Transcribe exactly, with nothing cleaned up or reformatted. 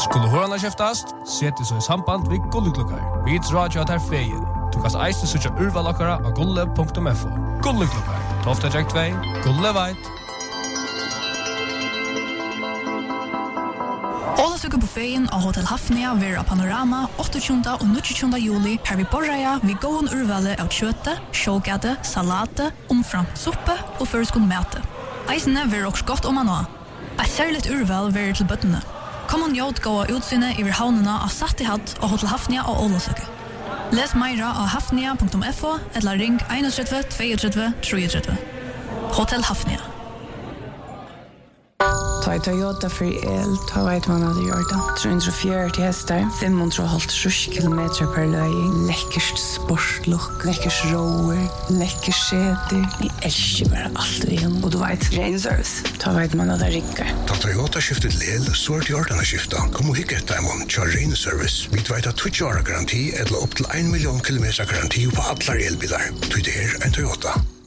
Skulle hörarna käftast, sätt så i samband vid Gulleklockar. Vi tror att jag tar fejen. Du kan eisne söka urvalakara av gulle punktum f o. Gulleklockar. Tofta Jack två, Gulle Veit. Alla söker på fejen av Hotel Hafnia Vera Panorama åttioåttonde och nittionde juli här vid Borraja vid gåen urvalet av kötte, sjågade, salate, omframt suppe och förskund mäte. Eisne ver också gott om man har. Ett särskilt urval ver till bötterna. Kom och njót gåa utsyne över havnarna av Sattihatt och Hotel Hafnia och Ålasöke. Läs mera av hafnia punktum f o eller ring tre ett två tre tre tre. Hotel Hafnia. Ta i Toyota för el, ta vet man hade gjort det. trehundrafjörtio hästar, femhundrahalvtrýss kilometer per löj. Läckert sportlook, läckert rower, läckert säte. Ni älskar bara allt vi har. Och du vet, rain service. Ta vet man hade rinkar. Ta Toyota skiftet lel, så är det gjort att skifta. Kom och hicka ett time till rain service. Vi vet att Twitch har garanti eller upp till en miljon kilometer garanti på alla elbilar. Det är en Toyota.